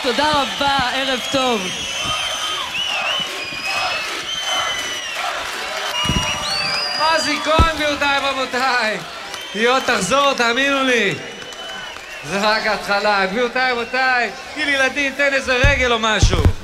תודה רבה, ערב טוב. מזי כהן, גבירותיי ורבותיי. היא עוד תחזור, תאמינו לי. זה רק ההתחלה. גבירותיי ורבותיי, גיל ילדים, תן איזה רגל או משהו.